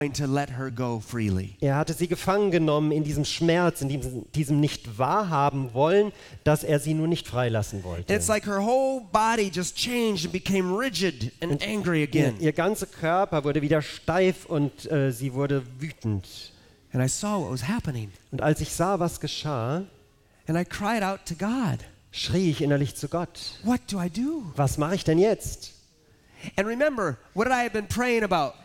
to let her go freely. Er hatte sie gefangen genommen in diesem Schmerz, in diesem nicht wahrhaben wollen, dass er sie nur nicht freilassen wollte. It's like her whole body just changed and became rigid and angry again. Ihr ganzer Körper wurde wieder steif und sie wurde wütend. And I saw what was happening. Und als ich sah, was geschah, And I cried out to God. schrie ich innerlich zu Gott. What do I do? Was mache ich denn jetzt? And remember, what had I been praying about?